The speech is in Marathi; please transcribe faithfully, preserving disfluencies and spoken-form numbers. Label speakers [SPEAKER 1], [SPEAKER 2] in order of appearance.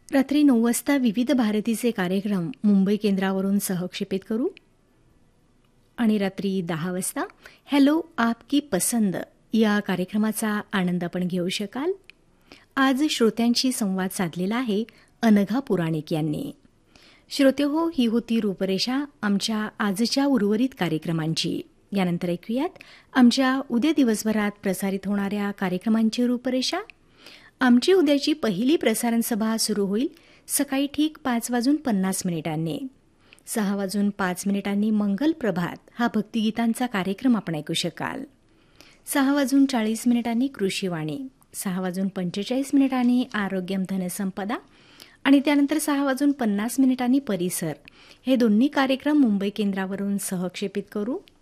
[SPEAKER 1] रात्री नऊ वाजता विविध भारतीचे कार्यक्रम मुंबई केंद्रावरून सहक्षेपित करू. आणि रात्री दहा वाजता हॅलो आपकी पसंद या कार्यक्रमाचा आनंद आपण घेऊ शकाल. आज श्रोत्यांशी संवाद साधलेला आहे अनघा पुराणिक यांनी. श्रोते हो, ही होती रूपरेषा आमच्या आजच्या उर्वरित कार्यक्रमांची. यानंतर ऐकूयात आमच्या उद्या दिवसभरात प्रसारित होणाऱ्या कार्यक्रमांची रूपरेषा. आमची उद्याची पहिली प्रसारण सभा सुरू होईल सकाळी ठीक पाच वाजून पन्नास मिनिटांनी. सहा वाजून पाच मिनिटांनी मंगल प्रभात हा भक्तिगीतांचा कार्यक्रम आपण ऐकू शकाल. सहा वाजून चाळीस मिनिटांनी कृषीवाणी, सहा वाजून पंचेचाळीस मिनिटांनी आरोग्यम धनसंपदा आणि त्यानंतर सहा वाजून पन्नास मिनिटांनी परिसर हे दोन्ही कार्यक्रम मुंबई केंद्रावरून सहक्षेपित करू.